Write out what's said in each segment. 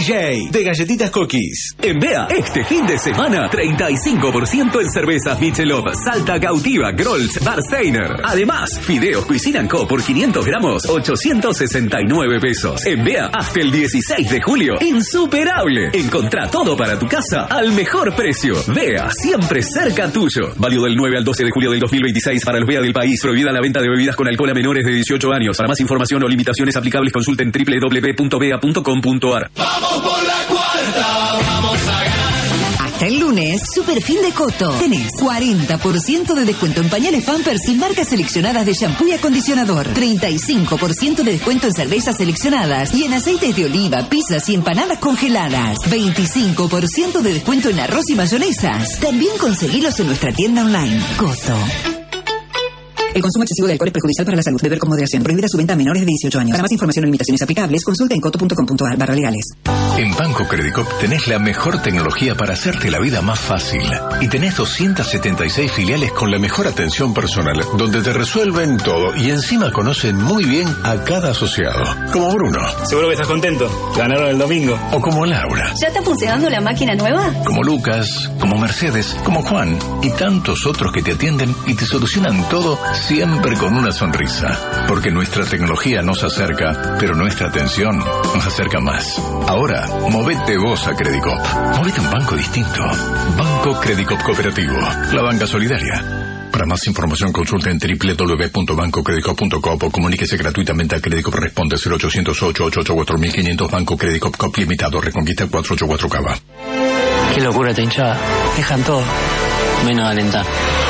DJ de Galletitas Cookies. En Bea, este fin de semana, 35% en cervezas Michelob, Salta Cautiva, Grolsch, Barsteiner. Además, fideos Cuisine & Co. por 500 gramos, 869 pesos. En Bea, hasta el 16 de julio, insuperable. Encontrá todo para tu casa al mejor precio. Bea, siempre cerca tuyo. Válido del 9 al 12 de julio del 2026 para los Bea del país. Prohibida la venta de bebidas con alcohol a menores de 18 años. Para más información o limitaciones aplicables, consulten www.bea.com.ar. Vamos por la cuarta, vamos a ganar. Hasta el lunes, Super Fin de Coto. Tenés 40% de descuento en pañales Pampers y marcas seleccionadas de shampoo y acondicionador. 35% de descuento en cervezas seleccionadas y en aceites de oliva, pizzas y empanadas congeladas. 25% de descuento en arroz y mayonesas. También conseguilos en nuestra tienda online. Coto. El consumo excesivo de alcohol es perjudicial para la salud. Beber con moderación. Prohibida su venta a menores de 18 años. Para más información o limitaciones aplicables, consulta en coto.com.ar/legales. En Banco Credicop tenés la mejor tecnología para hacerte la vida más fácil. Y tenés 276 filiales con la mejor atención personal, donde te resuelven todo y encima conocen muy bien a cada asociado. Como Bruno. Seguro que estás contento. Ganaron el domingo. O como Laura. ¿Ya está funcionando la máquina nueva? Como Lucas, como Mercedes, como Juan y tantos otros que te atienden y te solucionan todo siempre con una sonrisa. Porque nuestra tecnología nos acerca, pero nuestra atención nos acerca más. Ahora, movete vos a Credicop. Movete a un banco distinto. Banco Credicop Cooperativo. La banca solidaria. Para más información consulta en www.bancocredicop.com o comuníquese gratuitamente a Credicop. Responde 0800-888-4500. Banco Credicop Cop Limitado. Reconquista 484 Cava. Qué locura esta hinchada. Dejan todo, menos alentar.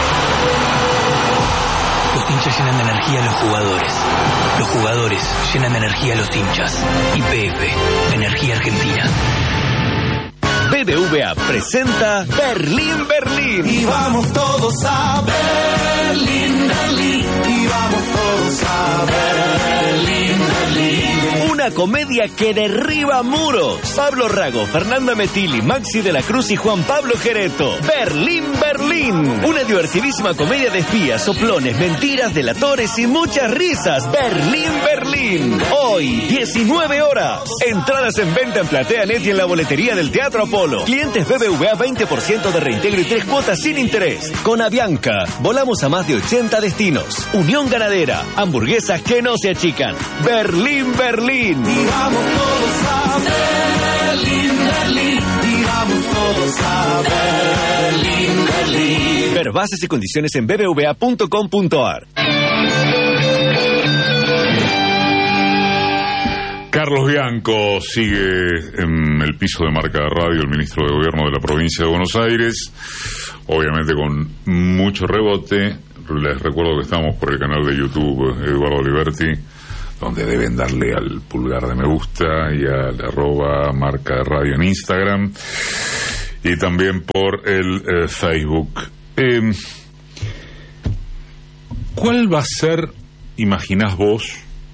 Los hinchas llenan de energía a los jugadores. Los jugadores llenan de energía a los hinchas. YPF, Energía Argentina. BBVA presenta Berlín, Berlín. Y vamos todos a Berlín, Berlín. Y vamos todos a Berlín, Berlín. Una comedia que derriba muros. Pablo Rago, Fernanda Metilli, Maxi de la Cruz y Juan Pablo Gereto. Berlín, Berlín. Una divertidísima comedia de espías, soplones, mentiras, delatores y muchas risas. Berlín, Berlín. Hoy, 19 horas. Entradas en venta en PlateaNet y en la boletería del Teatro Apolo. Clientes BBVA 20% de reintegro y 3 cuotas sin interés. Con Avianca, volamos a más de 80 destinos. Unión Ganadera, hamburguesas que no se achican. Berlín, Berlín. Y vamos todos a Berlín, Berlín. Y vamos todos a Berlín, Berlín. Ver bases y condiciones en bbva.com.ar. Carlos Bianco sigue en el piso de Marca de Radio, el ministro de Gobierno de la provincia de Buenos Aires, obviamente con mucho rebote. Les recuerdo que estamos por el canal de YouTube Eduardo Liberti, donde deben darle al pulgar de me gusta y al @ Marca de Radio en Instagram, y también por el Facebook. ¿Cuál va a ser, imaginás vos?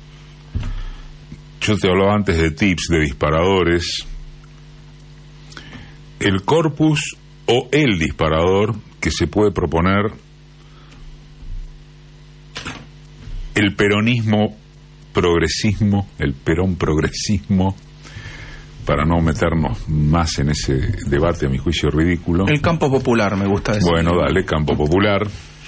Yo te hablaba antes de tips, de disparadores. El corpus o el disparador que se puede proponer el peronismo progresismo, el perón progresismo, para no meternos más en ese debate, a mi juicio ridículo. El campo popular, me gusta decir. Bueno, dale, campo popular.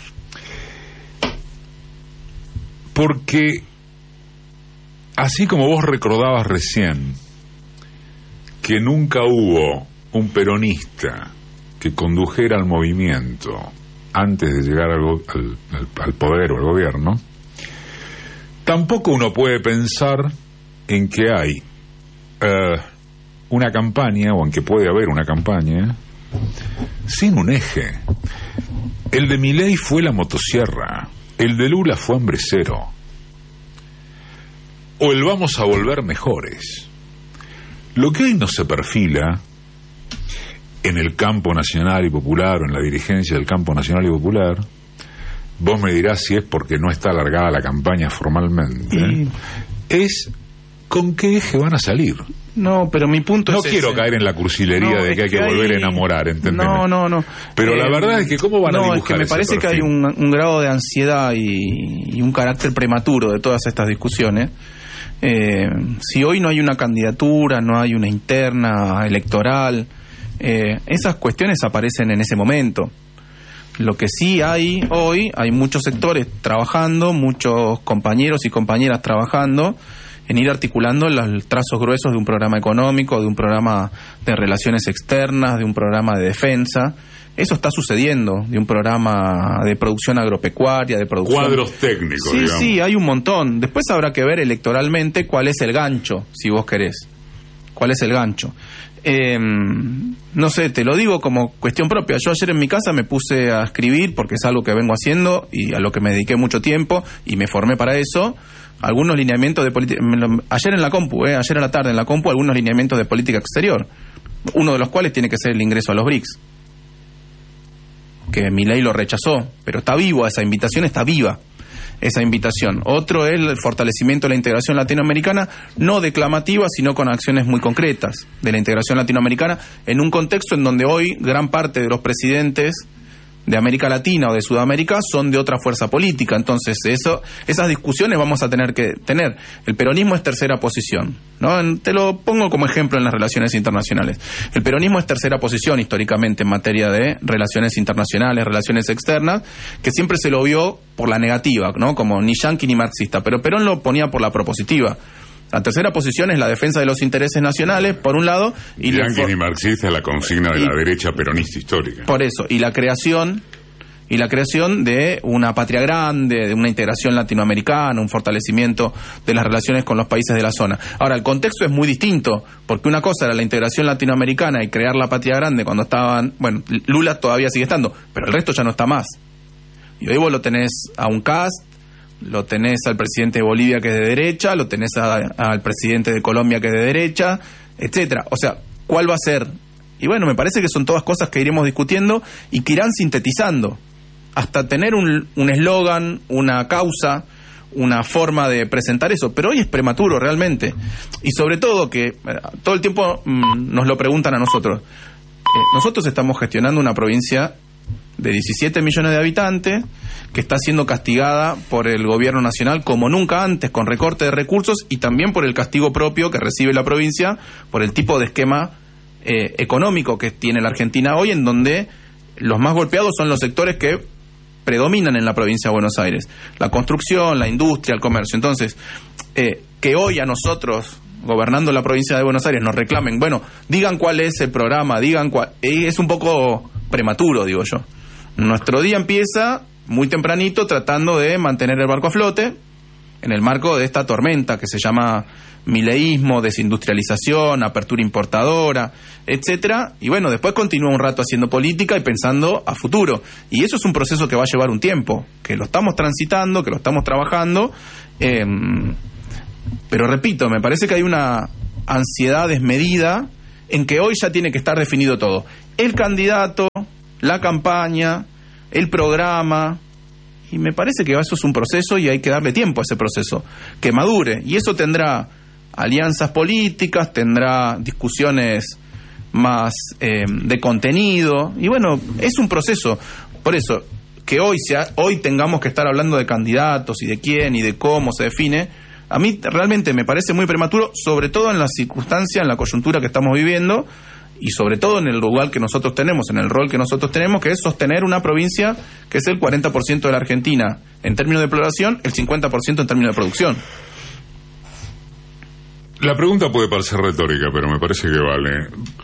Porque así como vos recordabas recién que nunca hubo un peronista que condujera al movimiento antes de llegar al poder o al gobierno, tampoco uno puede pensar en que hay una campaña, o en que puede haber una campaña sin un eje. El de Milei fue la motosierra, el de Lula fue hambre cero, o el vamos a volver mejores. Lo que hoy no se perfila en el campo nacional y popular, o en la dirigencia del campo nacional y popular, vos me dirás si es porque no está alargada la campaña formalmente, es con qué eje van a salir. No, pero mi punto no es quiero ese. caer en la cursilería de que hay que volver a enamorar, ¿entendés? No. Pero la verdad es que ¿cómo van a dibujar? No, es que me parece que hay un grado de ansiedad y un carácter prematuro de todas estas discusiones, Si hoy no hay una candidatura, no hay una interna electoral, esas cuestiones aparecen en ese momento. Lo que sí hay hoy, hay muchos sectores trabajando, muchos compañeros y compañeras trabajando en ir articulando los trazos gruesos de un programa económico, de un programa de relaciones externas, de un programa de defensa. Eso está sucediendo, de un programa de producción agropecuaria, de producción... Cuadros técnicos, sí, digamos. Sí, hay un montón. Después habrá que ver electoralmente cuál es el gancho, si vos querés. ¿Cuál es el gancho? No sé, te lo digo como cuestión propia. Yo ayer en mi casa me puse a escribir, porque es algo que vengo haciendo y a lo que me dediqué mucho tiempo y me formé para eso, algunos lineamientos de política... Ayer en la compu, ayer a la tarde en la compu, algunos lineamientos de política exterior. Uno de los cuales tiene que ser el ingreso a los BRICS. Que Milei lo rechazó, pero está vivo, esa invitación está viva, esa invitación. Otro es el fortalecimiento de la integración latinoamericana, no declamativa, sino con acciones muy concretas de la integración latinoamericana, en un contexto en donde hoy gran parte de los presidentes de América Latina o de Sudamérica son de otra fuerza política. Entonces esas discusiones vamos a tener que tener. El peronismo es tercera posición, ¿no? Te lo pongo como ejemplo en las relaciones internacionales. El peronismo es tercera posición históricamente en materia de relaciones internacionales, relaciones externas, que siempre se lo vio por la negativa, ¿no? Como ni yanqui ni marxista, pero Perón lo ponía por la propositiva. La tercera posición es la defensa de los intereses nacionales, por un lado... Y yanqui ni marxista es la consigna de la derecha peronista histórica. Por eso, y la creación de una patria grande, de una integración latinoamericana, un fortalecimiento de las relaciones con los países de la zona. Ahora, el contexto es muy distinto, porque una cosa era la integración latinoamericana y crear la patria grande cuando estaban... Bueno, Lula todavía sigue estando, pero el resto ya no está más. Y hoy vos lo tenés a un Cast, lo tenés al presidente de Bolivia que es de derecha, lo tenés al presidente de Colombia que es de derecha, etcétera. O sea, ¿cuál va a ser? Y bueno, me parece que son todas cosas que iremos discutiendo y que irán sintetizando hasta tener un eslogan, una causa, una forma de presentar eso. Pero hoy es prematuro realmente. Y sobre todo que todo el tiempo nos lo preguntan a nosotros. Nosotros estamos gestionando una provincia de 17 millones de habitantes, que está siendo castigada por el gobierno nacional como nunca antes, con recorte de recursos y también por el castigo propio que recibe la provincia por el tipo de esquema económico que tiene la Argentina hoy, en donde los más golpeados son los sectores que predominan en la provincia de Buenos Aires: la construcción, la industria, el comercio. Entonces, que hoy a nosotros, gobernando la provincia de Buenos Aires, nos reclamen, bueno, digan cuál es el programa, digan cuál... es un poco prematuro, digo yo. Nuestro día empieza muy tempranito tratando de mantener el barco a flote en el marco de esta tormenta que se llama mileísmo, desindustrialización, apertura importadora, etcétera. Y bueno, después continúa un rato haciendo política y pensando a futuro. Y eso es un proceso que va a llevar un tiempo, que lo estamos transitando, que lo estamos trabajando. Pero repito, me parece que hay una ansiedad desmedida en que hoy ya tiene que estar definido todo. El candidato, la campaña, el programa, y me parece que eso es un proceso y hay que darle tiempo a ese proceso, que madure, y eso tendrá alianzas políticas, tendrá discusiones más de contenido, y bueno, es un proceso. Por eso, que hoy tengamos que estar hablando de candidatos y de quién y de cómo se define, a mí realmente me parece muy prematuro, sobre todo en la circunstancia, en la coyuntura que estamos viviendo, y sobre todo en el lugar que nosotros tenemos, en el rol que nosotros tenemos, que es sostener una provincia que es el 40% de la Argentina en términos de población, el 50% en términos de producción. La pregunta puede parecer retórica, pero me parece que vale.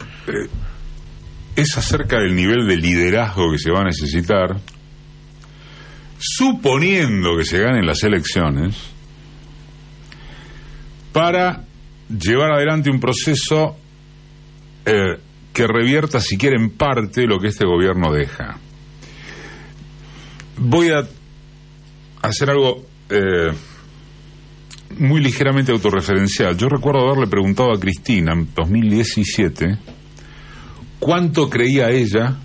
Es acerca del nivel de liderazgo que se va a necesitar, suponiendo que se ganen las elecciones, para llevar adelante un proceso que revierta, si quiere, en parte lo que este gobierno deja. Voy a hacer algo muy ligeramente autorreferencial. Yo recuerdo haberle preguntado a Cristina en 2017 cuánto creía ella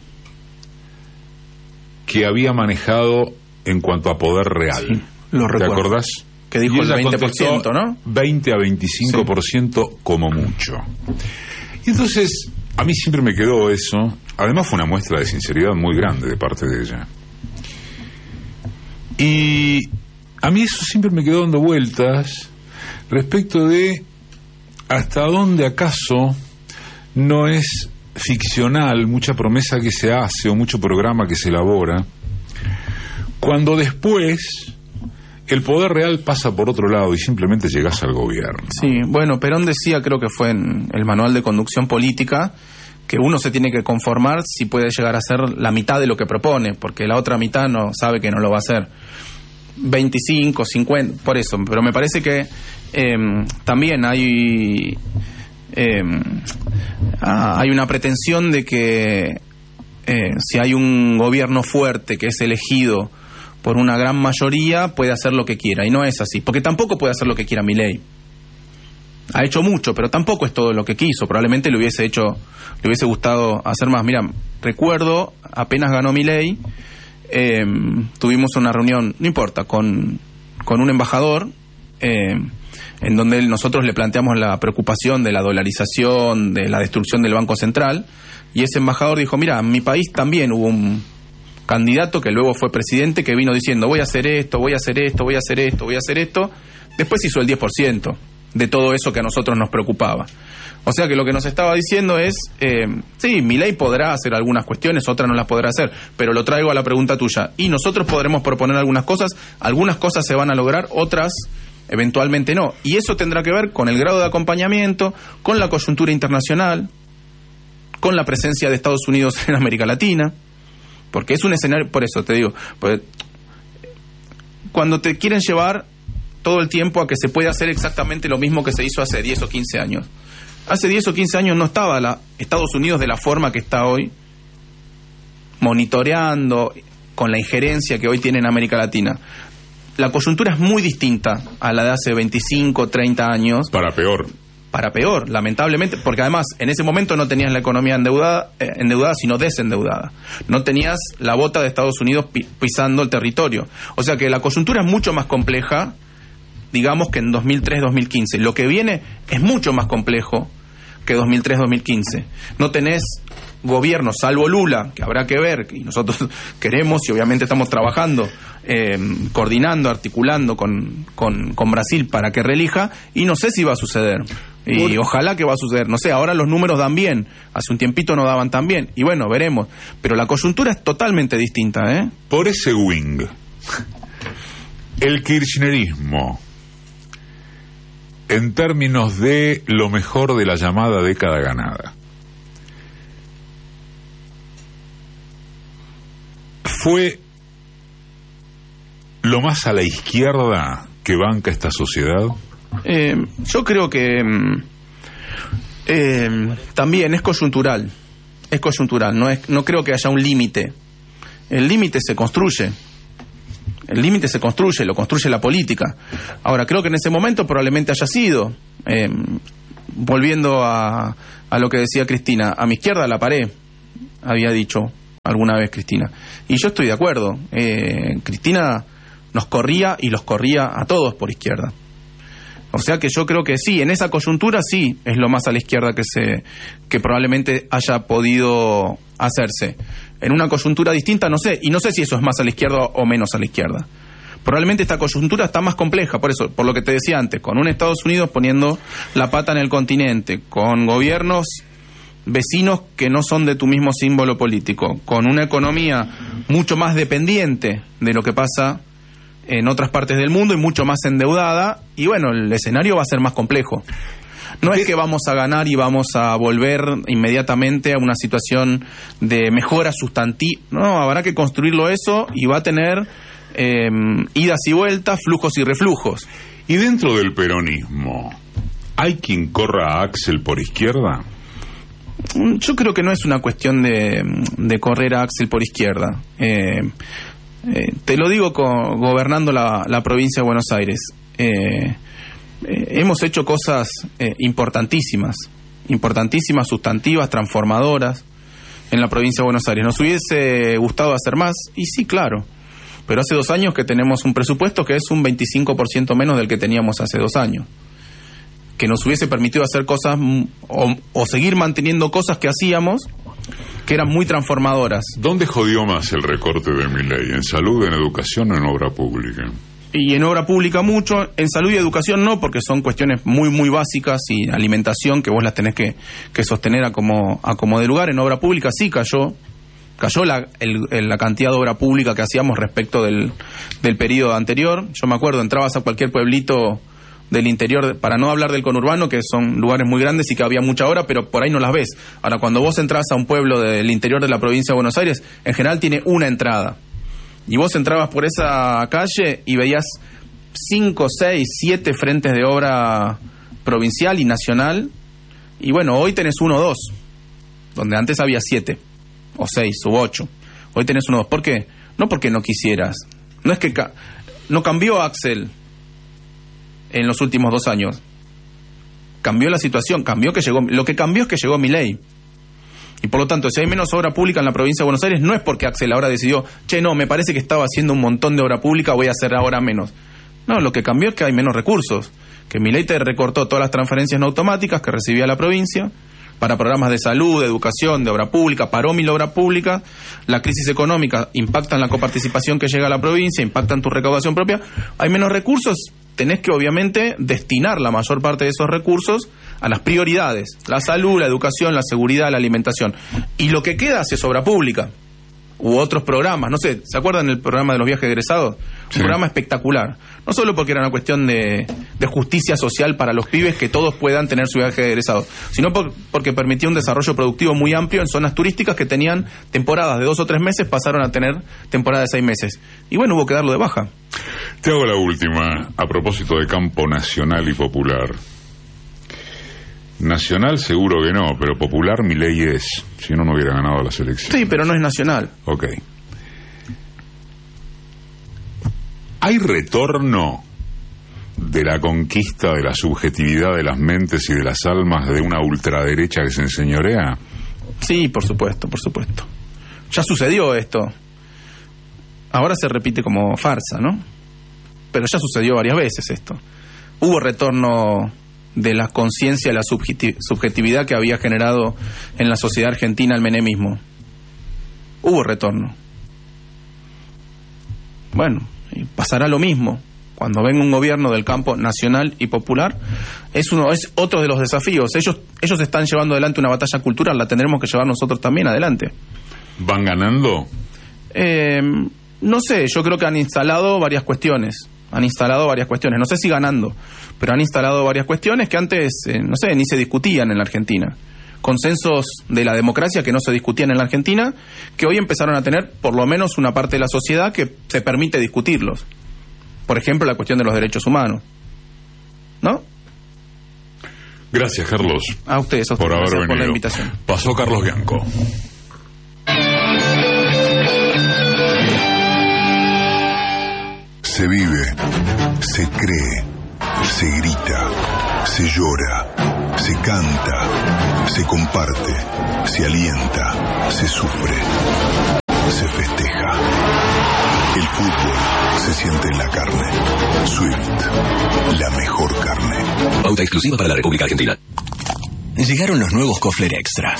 que había manejado en cuanto a poder real. Sí, lo recuerdo. ¿Te acordás? Que dijo el 20%, ¿no? 20 a 25% sí, como mucho. Y entonces, a mí siempre me quedó eso. Además fue una muestra de sinceridad muy grande de parte de ella. Y a mí eso siempre me quedó dando vueltas. respecto de hasta dónde acaso no es ficcional mucha promesa que se hace o mucho programa que se elabora, cuando después el poder real pasa por otro lado y simplemente llegás al gobierno. Sí, bueno, Perón decía, creo que fue en el manual de conducción política, que uno se tiene que conformar si puede llegar a ser la mitad de lo que propone, porque la otra mitad no sabe que no lo va a hacer. 25, 50, por eso, pero me parece que también hay una pretensión de que si hay un gobierno fuerte que es elegido por una gran mayoría, puede hacer lo que quiera, y no es así, porque tampoco puede hacer lo que quiera Milei. Ha hecho mucho, pero tampoco es todo lo que quiso. Probablemente le hubiese gustado hacer más. Mira, recuerdo, apenas ganó Milei, tuvimos una reunión, no importa, con un embajador, en donde nosotros le planteamos la preocupación de la dolarización, de la destrucción del Banco Central, y ese embajador dijo, mira, en mi país también hubo un candidato que luego fue presidente que vino diciendo, voy a hacer esto, voy a hacer esto, voy a hacer esto, voy a hacer esto. Después hizo el 10% de todo eso que a nosotros nos preocupaba. O sea que lo que nos estaba diciendo es, sí, Milei podrá hacer algunas cuestiones, otras no las podrá hacer, pero lo traigo a la pregunta tuya. Y nosotros podremos proponer algunas cosas se van a lograr, otras eventualmente no. Y eso tendrá que ver con el grado de acompañamiento, con la coyuntura internacional, con la presencia de Estados Unidos en América Latina, porque es un escenario, por eso te digo, pues, cuando te quieren llevar todo el tiempo a que se puede hacer exactamente lo mismo que se hizo hace 10 o 15 años. Hace 10 o 15 años no estaba Estados Unidos de la forma que está hoy, monitoreando, con la injerencia que hoy tiene en América Latina. La coyuntura es muy distinta a la de hace 25, 30 años. Para peor. Para peor, lamentablemente, porque además en ese momento no tenías la economía endeudada, sino desendeudada. No tenías la bota de Estados Unidos pisando el territorio. O sea que la coyuntura es mucho más compleja, digamos, que en 2003-2015. Lo que viene es mucho más complejo que 2003-2015. No tenés gobierno, salvo Lula, que habrá que ver, y nosotros queremos y obviamente estamos trabajando, coordinando, articulando con Brasil para que reelija, y no sé si va a suceder. Y ojalá que va a suceder. No sé, ahora los números dan bien, hace un tiempito no daban tan bien, y bueno, veremos. Pero la coyuntura es totalmente distinta, ¿eh? Por ese wing, el kirchnerismo, en términos de lo mejor de la llamada década ganada, ¿fue lo más a la izquierda que banca esta sociedad? Yo creo que también es coyuntural. Es coyuntural, no creo que haya un límite. El límite se construye. El límite se construye, lo construye la política. Ahora, creo que en ese momento probablemente haya sido, volviendo a lo que decía Cristina, a mi izquierda la pared, había dicho alguna vez Cristina. Y yo estoy de acuerdo. Cristina nos corría y los corría a todos por izquierda. O sea que yo creo que sí, en esa coyuntura sí es lo más a la izquierda que probablemente haya podido hacerse. En una coyuntura distinta no sé, y no sé si eso es más a la izquierda o menos a la izquierda. Probablemente esta coyuntura está más compleja, por eso, por lo que te decía antes, con un Estados Unidos poniendo la pata en el continente, con gobiernos vecinos que no son de tu mismo símbolo político, con una economía mucho más dependiente de lo que pasa en otras partes del mundo y mucho más endeudada, y bueno, el escenario va a ser más complejo. No es que vamos a ganar y vamos a volver inmediatamente a una situación de mejora sustantiva, no, habrá que construirlo eso y va a tener idas y vueltas, flujos y reflujos. ¿Y dentro del peronismo hay quien corra a Axel por izquierda? Yo creo que no es una cuestión de correr a Axel por izquierda. Te lo digo gobernando la provincia de Buenos Aires. Hemos hecho cosas importantísimas, sustantivas, transformadoras en la provincia de Buenos Aires. Nos hubiese gustado hacer más, y sí, claro, pero hace 2 años que tenemos un presupuesto que es un 25% menos del que teníamos hace 2 años, que nos hubiese permitido hacer cosas o seguir manteniendo cosas que hacíamos que eran muy transformadoras. ¿Dónde jodió más el recorte de Milei? ¿En salud, en educación o en obra pública? Y en obra pública mucho, en salud y educación no, porque son cuestiones muy, muy básicas, y alimentación que vos las tenés que sostener a como de lugar. En obra pública sí cayó la cantidad de obra pública que hacíamos respecto del periodo anterior. Yo me acuerdo, entrabas a cualquier pueblito del interior, para no hablar del conurbano, que son lugares muy grandes y que había mucha obra, pero por ahí no las ves. Ahora, cuando vos entras a un pueblo del interior de la provincia de Buenos Aires, en general tiene una entrada. Y vos entrabas por esa calle y veías 5, 6, 7 frentes de obra provincial y nacional. Y bueno, hoy tenés 1 o 2, donde antes había 7, o 6, o 8. Hoy tenés 1 o 2. ¿Por qué? No porque no quisieras. No es que no cambió Axel en los últimos 2 años. Cambió la situación, lo que cambió es que llegó Milei. Y por lo tanto, si hay menos obra pública en la provincia de Buenos Aires, no es porque Axel ahora decidió, no, me parece que estaba haciendo un montón de obra pública, voy a hacer ahora menos. No, lo que cambió es que hay menos recursos. Que Milei te recortó todas las transferencias no automáticas que recibía la provincia para programas de salud, de educación, de obra pública, paró 1000 obras públicas. La crisis económica impacta en la coparticipación que llega a la provincia, impacta en tu recaudación propia. Hay menos recursos, tenés que obviamente destinar la mayor parte de esos recursos a las prioridades: la salud, la educación, la seguridad, la alimentación. Y lo que queda es obra pública u otros programas. No sé, ¿se acuerdan del programa de los viajes egresados? Sí. Un programa espectacular. No solo porque era una cuestión de justicia social para los pibes, que todos puedan tener su viaje egresado, sino porque permitía un desarrollo productivo muy amplio en zonas turísticas que tenían temporadas de 2 o 3 meses, pasaron a tener temporadas de 6 meses. Y bueno, hubo que darlo de baja. Te hago la última, a propósito de campo nacional y popular. Nacional seguro que no, pero popular Milei es, si no hubiera ganado las elecciones. Sí, pero no es nacional. Ok. ¿Hay retorno de la conquista de la subjetividad de las mentes y de las almas de una ultraderecha que se enseñorea? Sí, por supuesto, por supuesto. Ya sucedió esto. Ahora se repite como farsa, ¿no? Pero ya sucedió varias veces esto. Hubo retorno de la conciencia, la subjetividad que había generado en la sociedad argentina el menemismo. Hubo retorno. Bueno, y pasará lo mismo cuando venga un gobierno del campo nacional y popular. Es otro de los desafíos. Ellos están llevando adelante una batalla cultural, la tendremos que llevar nosotros también adelante. ¿Van ganando? No sé, yo creo que han instalado varias cuestiones. No sé si ganando, pero han instalado varias cuestiones que antes, no sé, ni se discutían en la Argentina. Consensos de la democracia que no se discutían en la Argentina, que hoy empezaron a tener por lo menos una parte de la sociedad que se permite discutirlos. Por ejemplo, la cuestión de los derechos humanos. ¿No? Gracias, Carlos. A ustedes, por haber venido. Por la invitación. Pasó Carlos Bianco. Se vive, se cree, se grita, se llora, se canta, se comparte, se alienta, se sufre, se festeja. El fútbol se siente en la carne. Swift, la mejor carne. Pauta exclusiva para la República Argentina. Llegaron los nuevos Kofler Extra.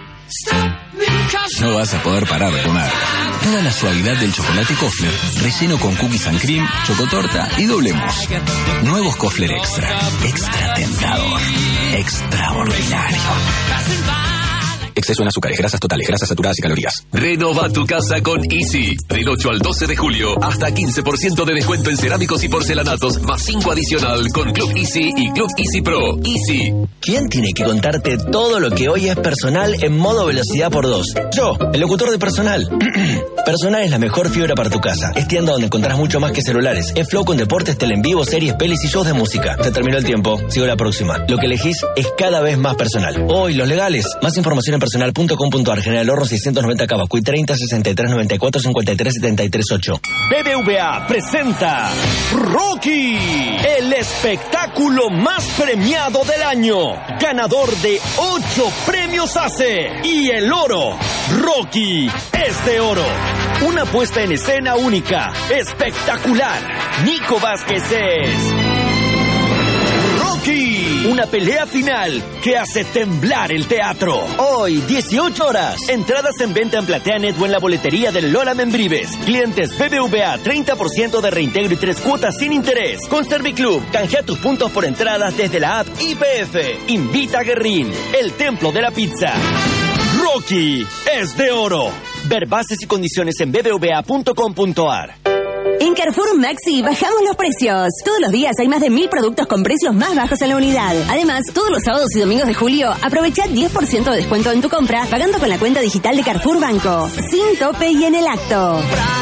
No vas a poder parar de comer. Toda la suavidad del chocolate Kofler, relleno con cookies and cream, chocotorta y doble mousse. Nuevos Kofler Extra. Extra tentador. Extraordinario. Exceso en azúcares, grasas totales, grasas saturadas y calorías. Renova tu casa con Easy. Del 8 al 12 de julio, hasta 15% de descuento en cerámicos y porcelanatos, más 5 adicional con Club Easy y Club Easy Pro. Easy. ¿Quién tiene que contarte todo lo que hoy es Personal en modo velocidad por 2? Yo, el locutor de Personal. Personal es la mejor fibra para tu casa. Es tienda donde encontrarás mucho más que celulares. Es flow con deportes, tele en vivo, series, pelis y shows de música. Se terminó el tiempo. Sigo la próxima. Lo que elegís es cada vez más personal. Hoy, los legales. Más información en personal.com.ar. General Horno 690 Cabacuy 30 63 94 53 73 8. BBVA presenta Rocky, el espectáculo más premiado del año. Ganador de 8 premios ACE. Y el oro, Rocky es de oro. Una puesta en escena única, espectacular. Nico Vázquez es Rocky. Una pelea final que hace temblar el teatro. Hoy, 18 horas. Entradas en venta en PlateaNet o en la boletería del Lola Membrives. Clientes BBVA, 30% de reintegro y 3 cuotas sin interés. Con Serviclub, canjea tus puntos por entradas desde la app YPF. Invita a Guerrín, el templo de la pizza. Rocky es de oro. Ver bases y condiciones en bbva.com.ar. En Carrefour Maxi bajamos los precios. Todos los días hay más de 1000 productos con precios más bajos en la unidad. Además, todos los sábados y domingos de julio, aprovecha 10% de descuento en tu compra pagando con la cuenta digital de Carrefour Banco. Sin tope y en el acto.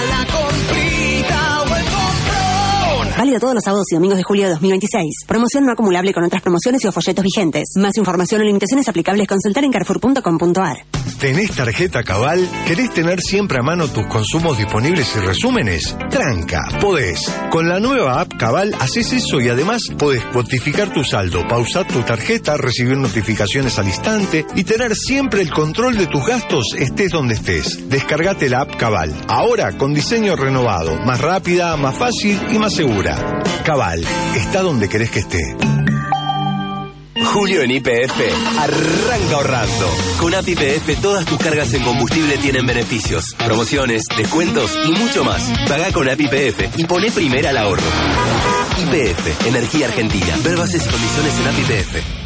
Válido todos los sábados y domingos de julio de 2026. Promoción no acumulable con otras promociones y o folletos vigentes. Más información o limitaciones aplicables consultar en carrefour.com.ar. ¿Tenés tarjeta Cabal? ¿Querés tener siempre a mano tus consumos disponibles y resúmenes? Tranca, podés. Con la nueva app Cabal haces eso y además podés cuantificar tu saldo, pausar tu tarjeta, recibir notificaciones al instante y tener siempre el control de tus gastos estés donde estés. Descargate la app Cabal. Ahora con diseño renovado, más rápida, más fácil y más segura. Cabal, está donde querés que esté. Julio en YPF arranca ahorrando. Con App YPF todas tus cargas en combustible tienen beneficios, promociones, descuentos y mucho más. Pagá con App YPF y poné primera al ahorro. YPF, Energía Argentina. Ver bases y condiciones en App YPF.